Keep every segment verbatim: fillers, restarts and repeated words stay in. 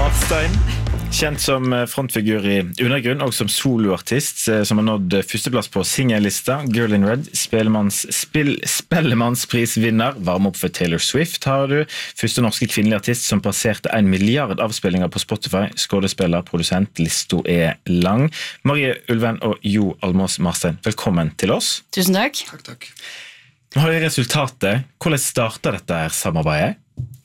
Marstein, kjent som frontfigur i Undergrunn og som soloartist, som har nådd førsteplass på singellista. Girl in Red, Spellemanns, spill, Spellemannsprisvinner, varm opp for Taylor Swift har du. Første norske kvinnelige artist som passerte en milliard avspillinger på Spotify. Skådespiller, produsent, listo er lang. Marie Ulven og Jo Almås Marstein, velkommen til oss. Tusen takk. Takk, takk. Nå har vi resultatet. Hvordan startet dette her samarbeidet?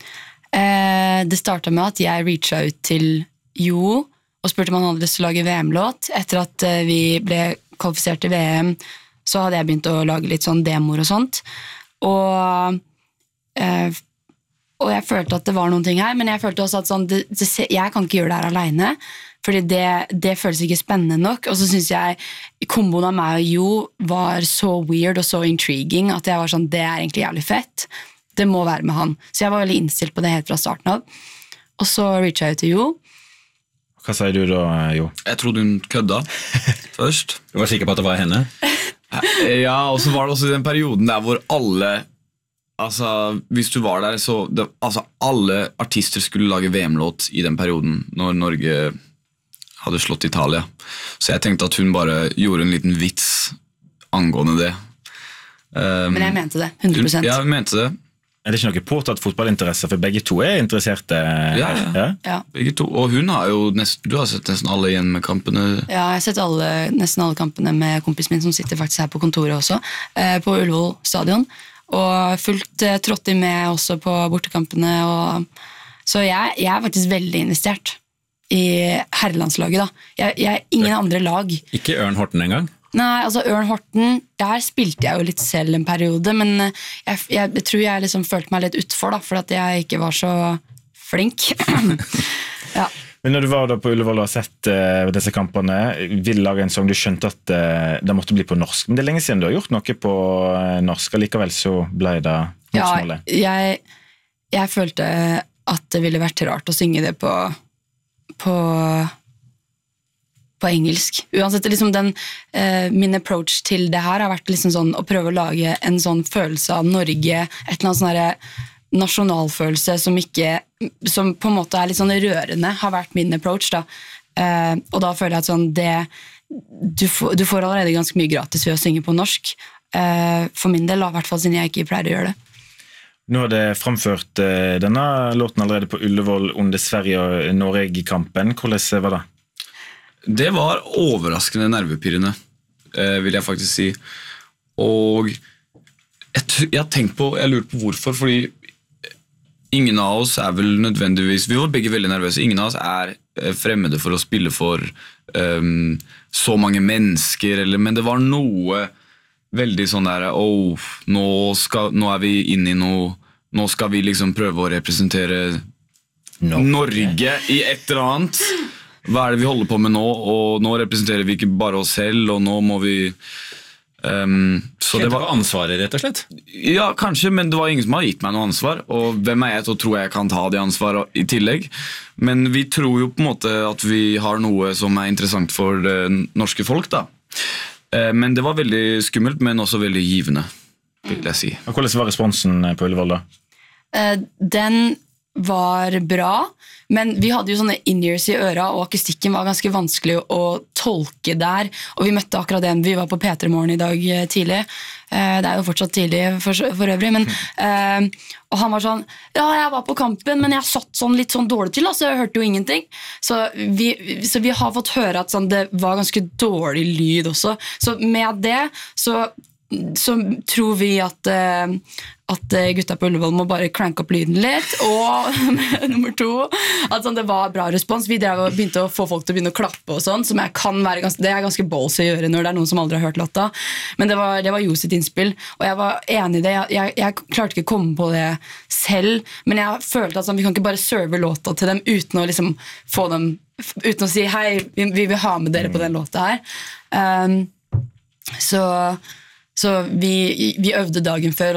Eh, det startet med at jeg reachet ut til Jo og spurte om han hadde lyst til å lage V M-låt. Etter at eh, vi ble kvalifisert til V M, så hadde jeg begynt å lage litt sånn demoer og sånt. Og, eh, og jeg følte at det var noen ting her, men jeg følte også at sånn, det, det, jeg kan ikke gjøre det her alene, fordi det, det føles ikke spennende nok. Og så synes jeg komboen av meg og Jo var så weird og så intriguing at jeg var sånn, det er egentlig jævlig fett. Det må være med han. Så jeg var veldig innstilt på det helt fra starten av. Og så reachet jeg ut til Jo. Hva sier du da, Jo? Jeg trodde hun kødda først. Du var sikker på at det var henne? Ja, og så var det også den perioden der hvor alle, altså hvis du var der, så det, altså alle artister skulle lage V M-låt i den perioden når Norge hadde slått Italia. Så jeg tenkte at hun bare gjorde en liten vits angående det. Um, Men jeg mente det, hundre prosent. Ja, hun mente det. Er det ikke noe påtatt fotballinteresse, for begge to er interesserte? Ja, ja. ja? Ja. Begge to. Og hun har jo nesten, du har sett nesten alle igjen med kampene. Ja, jeg har sett alle, nesten alle kampene med kompisen min som sitter faktisk her på kontoret også, eh, på Ullevål stadion, og fullt eh, trådt i med også på bortekampene, og, så jeg, jeg er faktisk veldig investert i herrelandslaget da. Jeg, jeg, ingen andre lag. Ikke Ørn Horten en gang? Nei, altså Ørn Horten, der spilte jeg jo litt selv en periode, men jeg, jeg, jeg tror jeg liksom følte meg litt utfor da, for at jeg ikke var så flink. Ja. Men når du var da på Ullevål og har sett uh, disse kampene, vil lage en sang, du skjønte at uh, det måtte bli på norsk. Men det er lenge siden du har gjort noe på uh, norsk, og likevel så ble det morsmålet. Ja, jeg, jeg følte at det ville vært rart å synge det på... på på engelsk. Uansett, liksom den, eh, min approach til det her har vært liksom sånn, å prøve å lage en sånn følelse av Norge, et eller annet sånn her nasjonalfølelse som ikke, som på en måte er litt sånn rørende, har vært min approach da. Eh, og da føler jeg at sånn, det, du, får, du får allerede ganske mye gratis ved å synge på norsk. Eh, for min del, i hvert fall siden jeg ikke pleier å gjøre det. Nå har det framført uh, denne låten allerede på Ullevål under Sverige og Norge-kampen. Hvordan var det? Det var overraskende nervepirrende, vil jeg faktisk si. Og jeg, jeg har tenkt på, jeg lurer på hvorfor, fordi ingen av oss er vel nødvendigvis, vi var begge veldig nervøse, ingen av oss er fremmede for å spille for um, så mange mennesker, eller, men det var noe veldig sånn der, oh, nå, skal, nå er vi inne i noe, nå skal vi liksom prøve å representere Norge, Norge i et eller annet. Hva er det vi holder på med nå, og nå representerer vi ikke bare oss selv, og nå må vi... Um, så det var ansvaret, rett og slett? Ja, kanskje, men det var ingen som har gitt meg noe ansvar, og hvem er jeg til å tro jeg kan ta det ansvaret i tillegg? Men vi tror jo på en måte at vi har noe som er interessant for det norske folk, da. Uh, men det var veldig skummelt, men også veldig givende, vil jeg si. Og hvordan var responsen på Ullevål da? Uh, den var bra, men vi hadde jo sånne in-ears i øra, og akustikken var ganske vanskelig å tolke der, og vi møtte akkurat den. Vi var på P tre Morgen i dag tidlig, det er jo fortsatt tidlig for, for øvrig, men, og han var sånn, ja, jeg var på kampen, men jeg satt sånn litt sånn dårlig til, så jeg hørte jo ingenting. Så vi, så vi har fått høre at sånn, det var ganske dårlig lyd også. Så med det, så så tror vi at, at gutta på Ullevål må bare cranke opp lyden litt, og nummer to, at sånn, det var bra respons. Vi drev og begynte å få folk til å begynne å klappe og sånn, som jeg kan være ganske, det er ganske balls å gjøre når det er noen som aldri har hørt låta, men det var, det var Jo sitt innspill, og jeg var enig i det. Jeg, jeg, jeg klarte ikke å komme på det selv, men jeg følte at sånn, vi kan ikke bare serve låta til dem uten å liksom få dem, uten å si hei, vi, vi vil ha med dere på den låta her. Um, så Så vi, vi øvde dagen før,